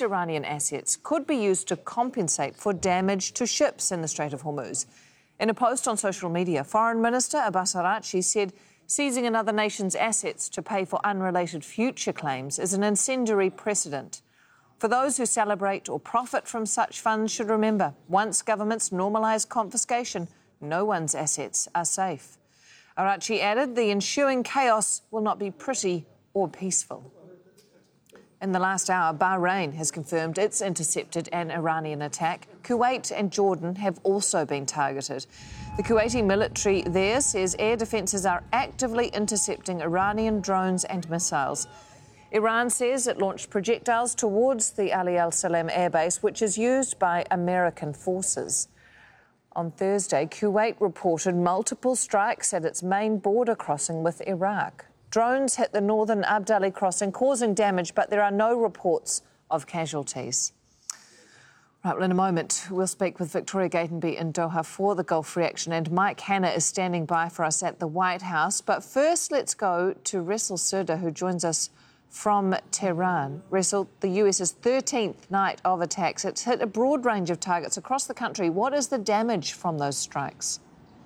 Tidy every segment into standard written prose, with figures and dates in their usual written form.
these Iranian assets could be used to compensate for damage to ships in the Strait of Hormuz. In a post on social media, Foreign Minister Abbas Araghchi said seizing another nation's assets to pay for unrelated future claims is an incendiary precedent. For those who celebrate or profit from such funds should remember, once governments normalise confiscation, no one's assets are safe. Araghchi added the ensuing chaos will not be pretty or peaceful. In the last hour, Bahrain has confirmed it's intercepted an Iranian attack. Kuwait and Jordan have also been targeted. The Kuwaiti military there says air defences are actively intercepting Iranian drones and missiles. Iran says it launched projectiles towards the Ali Al Salam airbase, which is used by American forces. On Thursday, Kuwait reported multiple strikes at its main border crossing with Iraq. Drones hit the northern Abd Ali crossing, causing damage, but there are no reports of casualties. Right, well, in a moment, we'll speak with Victoria Gatenby in Doha for the Gulf reaction, and Mike Hanna is standing by for us at the White House. But first, let's go to Ressel Surda, who joins us from Tehran. Ressel, the US's 13th night of attacks. It's hit a broad range of targets across the country. What is the damage from those strikes?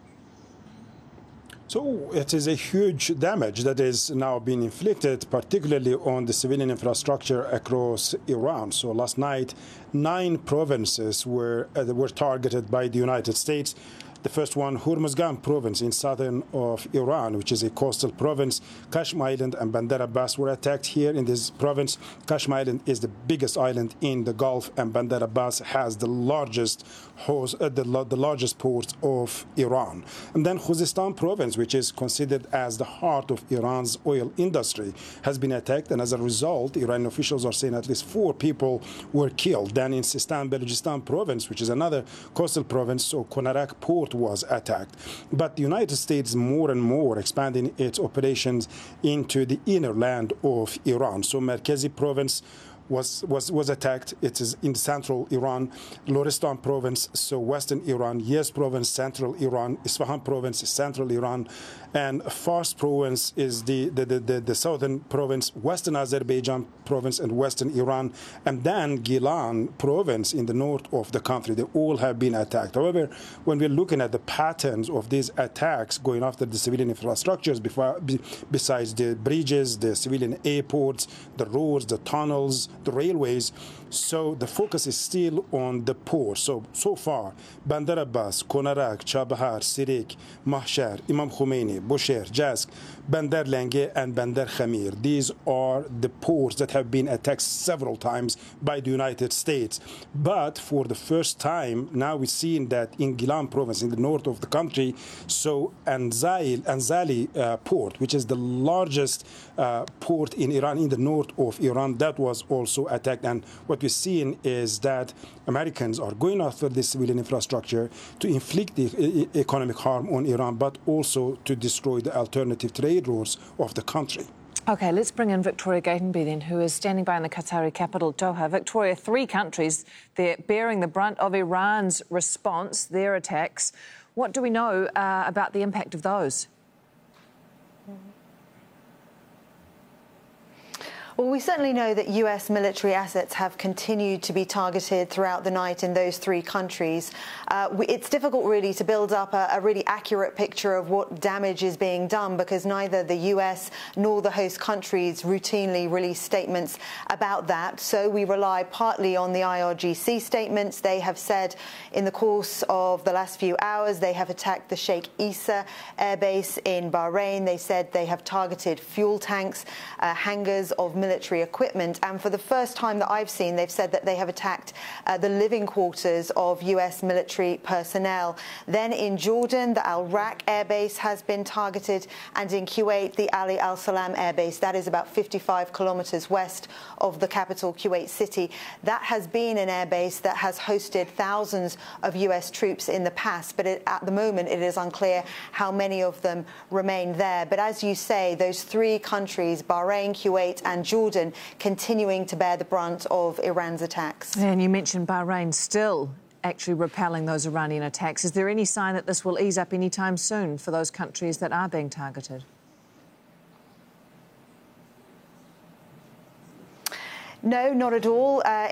So it is a huge damage that is now being inflicted, particularly on the civilian infrastructure across Iran. So last night, 9 provinces were targeted by the United States. The first one, Hormuzgan province in southern of Iran, which is a coastal province. Qashm Island and Bandar Abbas were attacked here in this province. Qashm Island is the biggest island in the Gulf, and Bandar Abbas has the largest port of Iran. And then Khuzestan province, which is considered as the heart of Iran's oil industry, has been attacked, and as a result, Iranian officials are saying at least 4 people were killed. Then in Sistan Balochistan province, which is another coastal province, so Konarak port was attacked. But the United States more and more expanding its operations into the inner land of Iran. So Markazi province was attacked. It is in central Iran. Lorestan province, so western Iran. Yezd province, central Iran. Isfahan province, central Iran. And Fars province is the southern province, western Azerbaijan province and western Iran. And then Gilan province in the north of the country. They all have been attacked. However, when we're looking at the patterns of these attacks going after the civilian infrastructures, besides the bridges, the civilian airports, the roads, the tunnels, the railways, so the focus is still on the port. So far, Bandar Abbas, Konarak, Chabahar, Sirik, Mahshar, Imam Khomeini, Bushehr, Jask, Bandar Lange and Bandar Khamir. These are the ports that have been attacked several times by the United States. But for the first time, now we're seeing that in Gilan province, in the north of the country, so Anzali port, which is the largest port in Iran, in the north of Iran, that was also attacked. And what we're seeing is that Americans are going after the civilian infrastructure to inflict the economic harm on Iran, but also to destroy the alternative trade routes of the country. OK, let's bring in Victoria Gatenby then, who is standing by in the Qatari capital, Doha. Victoria, 3 countries, they're bearing the brunt of Iran's response, their attacks. What do we know about the impact of those? Well, we certainly know that US military assets have continued to be targeted throughout the night in those 3 countries. It's difficult really to build up a really accurate picture of what damage is being done because neither the US nor the host countries routinely release statements about that. So we rely partly on the IRGC statements. They have said in the course of the last few hours they have attacked the Sheikh Issa airbase in Bahrain. They said they have targeted fuel tanks, hangars of military equipment, and for the first time that I've seen, they've said that they have attacked the living quarters of US military personnel. Then in Jordan, the Al Raq airbase has been targeted, and in Kuwait, the Ali Al Salam airbase, that is about 55 kilometers west of the capital, Kuwait City. That has been an airbase that has hosted thousands of US troops in the past, but at the moment it is unclear how many of them remain there. But as you say, those 3 countries, Bahrain, Kuwait and Jordan, continuing to bear the brunt of Iran's attacks. And you mentioned Bahrain still actually repelling those Iranian attacks. Is there any sign that this will ease up anytime soon for those countries that are being targeted? No, not at all.